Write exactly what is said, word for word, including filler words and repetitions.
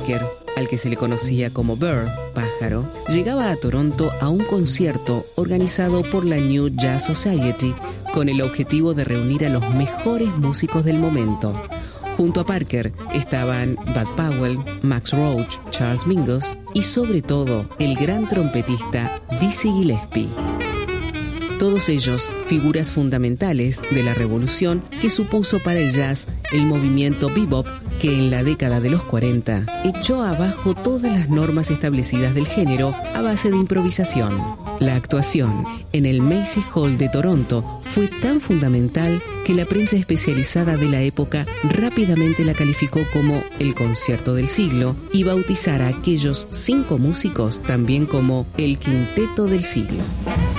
Parker, al que se le conocía como Bird, pájaro, llegaba a Toronto a un concierto organizado por la New Jazz Society con el objetivo de reunir a los mejores músicos del momento. Junto a Parker estaban Bud Powell, Max Roach, Charles Mingus y sobre todo el gran trompetista Dizzy Gillespie. Todos ellos figuras fundamentales de la revolución que supuso para el jazz el movimiento bebop, que en la década de los cuarenta echó abajo todas las normas establecidas del género a base de improvisación. La actuación en el Macy Hall de Toronto fue tan fundamental que la prensa especializada de la época rápidamente la calificó como el concierto del siglo y bautizara a aquellos cinco músicos también como el quinteto del siglo.